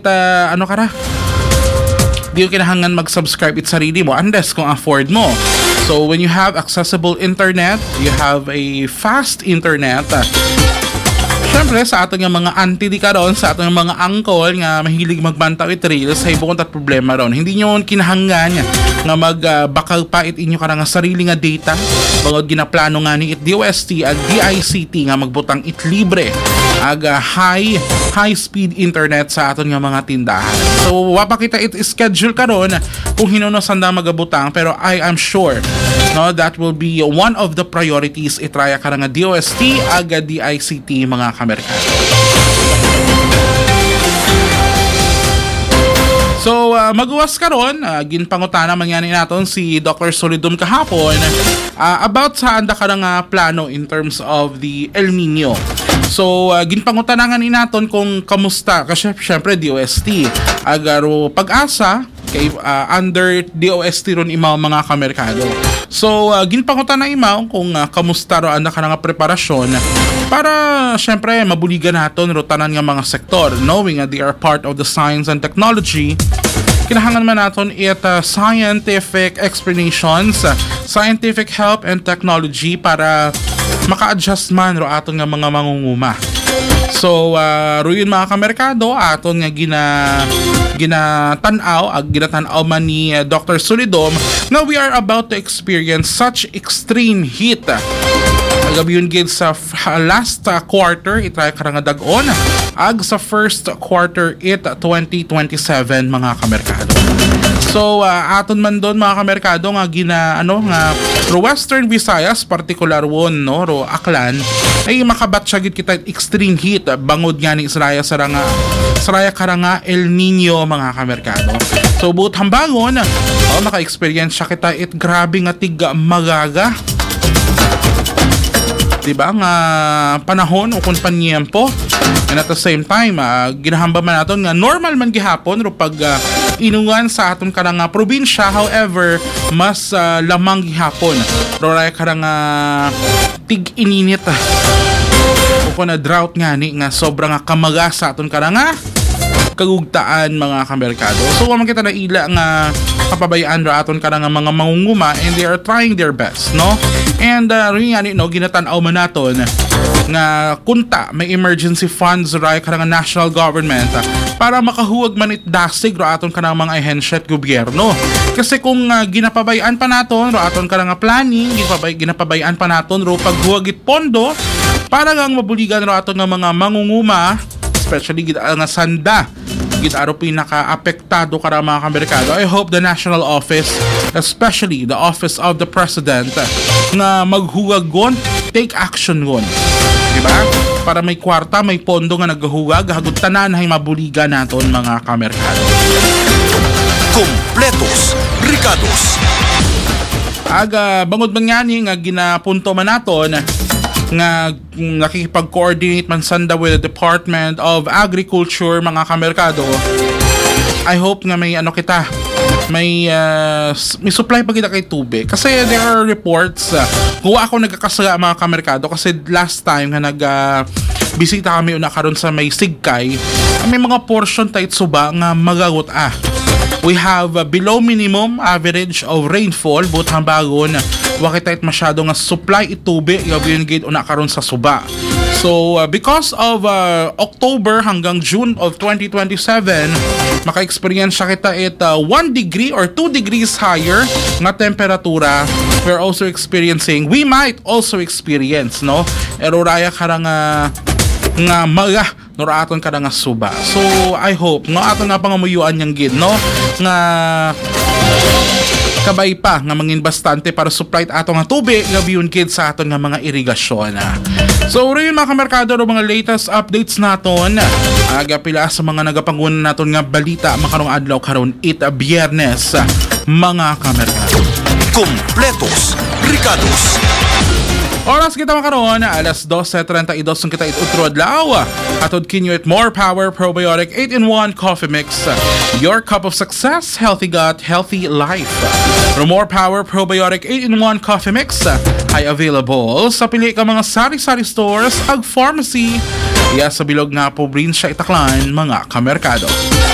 ano ka na, di ko kinahangan mag-subscribe it sarili mo unless kung afford mo. So when you have accessible internet, you have a fast internet, syempre sa ato nga mga auntie di karon, sa ato nga mga uncle nga mahilig magbantaw it reels, sa ibukon tat problema ron. Hindi nyo kinahanggan nga magbakal pa it inyo karang sarili nga data. Bangod ginaplano nga ni it DOST ag DICT nga magbutang it libre ag high speed internet sa aton nga mga tindahan. So wapakita it schedule karon kung hinuno sanda magabutang, pero I am sure that will be one of the priorities itraya karang nga DOST ag DICT mga kamerkado. So, maguwas karon, ginpangutana man yan naton si Dr. Solidum kahapon about sa anda ka nga plano in terms of the El Nino. So, ginpangutana nga naton kung kamusta, kasi syempre DOST, agaro pag-asa, kay, under DOST ron imaw mga kamerkado. So, ginpangutana imaw kung kamusta ro anda ka nga preparasyon para syempre mabuligan naton rotanan nga mga sektor, knowing that they are part of the science and technology. Kinahangan man naton it scientific explanations, scientific help and technology para maka-adjust man ro aton nga mga mangunguma. So ruyon mga kamerkado, aton nga ginatanaw man ni Dr. Solidum na we are about to experience such extreme heat. Gabi yun gid sa last quarter itry karang dag-on ag sa first quarter 2027 mga kamerkado. So aton man doon mga kamerkado nga nga ro Western Visayas particular won ro Aklan ay makabatsa gid kita extreme heat bangod nga ni Saraya karanga El Nino mga kamerkado. So buot hambangon maka-experience siya kita it grabe nga tiga magaga, diba nga panahon o kung panyempo, and at the same time ginahamba man naton nga normal man gihapon ro pag inungan sa aton karang probinsya. However mas lamang gihapon ro ray karang tig ininit o kung na drought nga ni nga sobrang kamaga sa aton karang kagugtaan mga kamerkado. So man kita na ila nga kapabayaan ra aton karang mga mangunguma, and they are trying their best, no? And ginatanaw man naton nga kunta may emergency funds ra karang national government para makahuwag man it dasig ro aton kanang mga ahensya at gobyerno. Kasi kung ginapabayaan pa naton ro aton karang planning, ginapabayaan pa naton ro paghuwag it pondo para nga mabuligan ro aton nga mga mangunguma, especially nga sanda gitaro pinaka-apektado kara mga kamerkado. I hope the national office, especially the office of the president, nga maghuwag gon, take action gon, diba? Para may kwarta, may pondo nga naghuwag, hagod tanan ay mabuligan naton mga kamerkado. Kompletos Brigados. Bangod man nga ginapunto man naton nga nakikipag-coordinate man sanda with the Department of Agriculture mga kamerkado. I hope nga may may supply pa kita kay tubig, kasi there are reports kung ako nagkakasala mga kamerkado, kasi last time nga bisita kami una karon sa may Sigkay, may mga portion tayo suba nga magagot we have below minimum average of rainfall, but hambagon wakita it masyado nga supply itubig gabi gid una karon sa suba. So because of October hanggang June of 2027 maka-experience siya kita it 1 degree or 2 degrees higher nga temperatura. We might also experience eroraya karang nga maga nora aton kada nga suba. So I hope aton nga pangamuyuan yang gid nga kabay pa nga mangin bastante para supply ato nga tubig nga biyun kid sa aton nga mga irigasyon. So rin mga kamerkado ro mga latest updates naton pila sa mga nagapangunan naton nga balita makarong adlaw karon Biyernes mga kamerkado. Kompletos Brigados. Oras kita makaroon alas 12:32 ng kita itutro adlaw. Atod kinyo it More Power Probiotic 8-in-1 Coffee Mix. Your cup of success, healthy gut, healthy life. More Power Probiotic 8-in-1 Coffee Mix ay available sa pili ka mga sari-sari stores ag pharmacy. Iya sa bilog nga probinsya Itaklan mga kamerkado.